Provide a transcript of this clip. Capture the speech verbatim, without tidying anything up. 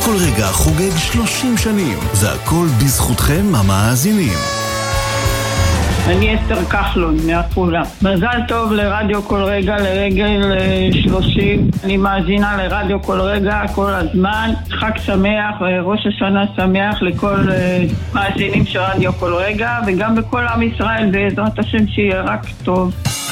כל רגע חוגג שלושים שנים. זה הכל בזכותכם המאזינים. אני אסתר כחלון מעפולה. מזל טוב לרדיו כל רגע לרגל שלושים. אני מאזינה לרדיו כל רגע כל הזמן. חג שמח וראש השנה שמח לכל מאזינים של רדיו כל רגע, וגם בכל עם ישראל, בעזרת השם שיהיה רק טוב.